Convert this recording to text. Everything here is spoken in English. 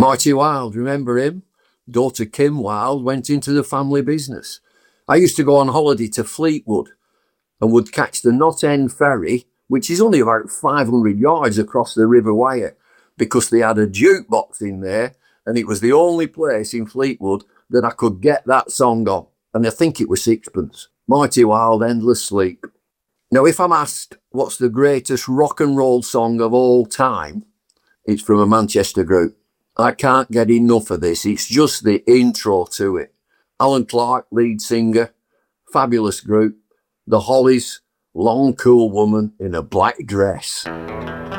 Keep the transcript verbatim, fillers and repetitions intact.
Marty Wilde, remember him? Daughter Kim Wilde went into the family business. I used to go on holiday to Fleetwood and would catch the Knott End ferry, which is only about five hundred yards across the River Wyre, because they had a jukebox in there, and it was the only place in Fleetwood that I could get that song on, and I think it was sixpence. Marty Wilde, Endless Sleep. Now, if I'm asked what's the greatest rock and roll song of all time, it's from a Manchester group. I can't get enough of this. It's just the intro to it. Alan Clark, lead singer, fabulous group. The Hollies, Long Cool Woman in a Black Dress.